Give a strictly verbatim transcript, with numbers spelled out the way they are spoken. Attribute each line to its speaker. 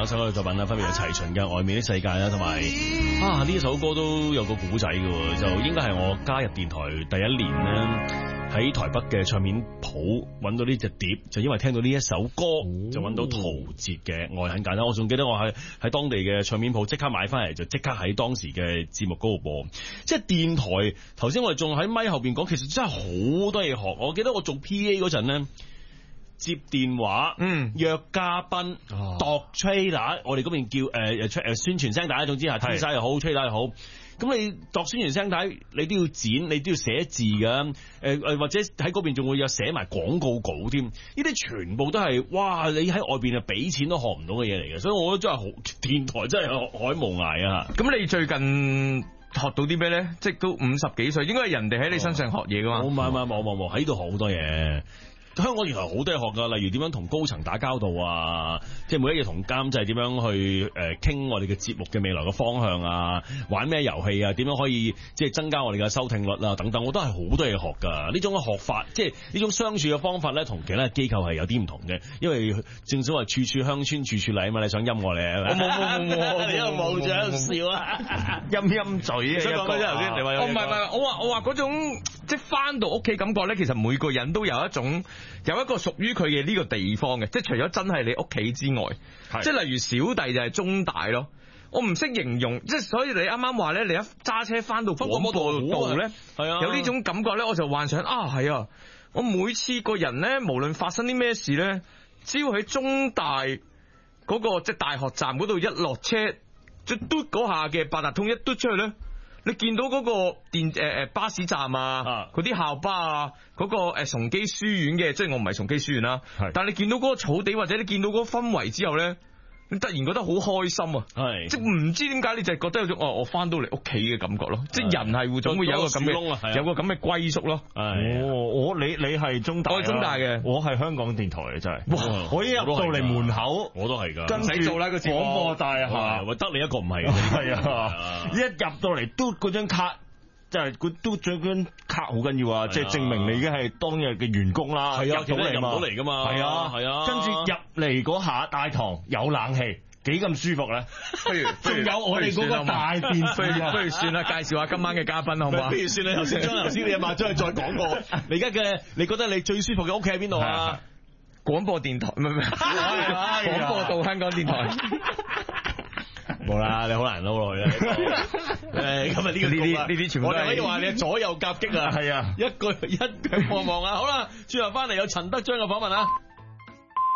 Speaker 1: 首嘅作品啦，分別有齊秦嘅《外面的世界》啦，同埋啊呢首歌都有個古仔嘅，就應該係我加入電台第一年咧。喺台北嘅唱片鋪揾到呢隻碟，就因為聽到呢一首歌，哦、就揾到陶喆嘅《愛很簡單》。我仲記得我喺喺當地嘅唱片鋪即刻買翻嚟，就即刻喺當時嘅節目嗰度播。即係電台，頭先我哋仲喺咪後邊講，其實真係好多嘢學。我記得我做 P A 嗰陣咧，接電話，嗯，約嘉賓，度、哦、trailer，我哋嗰邊叫誒誒、呃、宣傳聲帶，總之係 T 晒又好 trailer 又好。咁你度宣傳聲帶，你都要剪，你都要寫字噶，誒、呃、誒，或者喺嗰邊仲會有寫埋廣告稿添，呢啲全部都係，哇！你喺外邊啊俾錢都學唔到嘅嘢嚟嘅，所以我覺得真係好，電台真係海無涯啊！咁
Speaker 2: 你最近學到啲咩咧？即係都五十幾歲，應該係人哋喺你身上學嘢噶嘛？
Speaker 1: 冇冇冇冇冇冇，喺度學好多嘢。香港電台好多嘢學噶，例如點樣同高層打交道啊，即係每一日同監製點樣去誒傾、呃、我哋嘅節目嘅未來嘅方向啊，玩咩遊戲啊，點樣可以即係增加我哋嘅收聽率啊等等，我都係好多嘢學噶。呢種嘅學法，即係呢種相處嘅方法咧，同其他機構係有啲唔同嘅，因為正所謂處處鄉村處處例啊嘛，你想陰我哋？我冇冇冇冇，你又冇咗喺度笑啊，陰陰嘴啊！想講咩頭先？你話有？我唔係唔係，我話我話嗰種即係翻到屋企感覺咧，其實每個人都有一種。有一個屬於佢嘅呢個地方嘅，即係除咗真係你屋企之外，即係例如小弟就係中大咯。我唔識形容，即係所以你啱啱話咧，你一揸車翻到廣播道咧，係啊，有呢種感覺咧，我就幻想啊，係啊，我每次個人咧，無論發生啲咩事咧，只要喺中大嗰個即係大學站嗰度一落車，即嘟嗰下嘅八達通一嘟出去咧。你見到嗰個電誒誒、呃、巴士站啊，嗰啲校巴啊，嗰、嗰個誒崇基書院嘅，即係我唔係崇基書院啦，但係你見到嗰個草地或者你見到嗰個氛圍之後咧，你突然覺得好開心啊，係即係唔知點解你就係覺得有種哦，我翻到嚟屋企嘅感覺咯，即係人係會總會有一個咁嘅有個咁嘅歸宿咯。
Speaker 3: 哦，我你你係中大，
Speaker 2: 我係中大嘅，
Speaker 3: 我係香港電台嘅真係，哇！我一入到嚟門口，
Speaker 1: 我都係㗎，
Speaker 3: 跟住做啦個廣播大廈，
Speaker 1: 得你一個唔係嘅，
Speaker 3: 係啊！一入到嚟嘟嗰張卡。即係佢嘟咗張卡好緊要啊！即係證明你已經係當日嘅員工啦，
Speaker 1: 係啊，
Speaker 3: 入到嚟嘛，
Speaker 1: 入到嚟噶嘛，
Speaker 3: 係啊係啊。跟住入嚟嗰下大堂有冷氣，幾咁舒服咧？不如仲有我哋嗰個大電視啊！
Speaker 2: 不如算啦，介紹下今晚嘅嘉賓好唔好啊？
Speaker 1: 不如算啦，頭先將頭先你阿媽將佢再講過。你而家嘅你覺得你最舒服嘅屋企喺邊度啊？
Speaker 2: 廣播電台唔係唔係廣播道香港電台。
Speaker 1: 冇啦，你好難撈落去啦。誒，今日呢個呢啲呢啲全部我哋可以話你左右夾擊啊，係啊，一句一句望望啊。好啦，轉頭翻嚟有陳德章嘅訪問啊。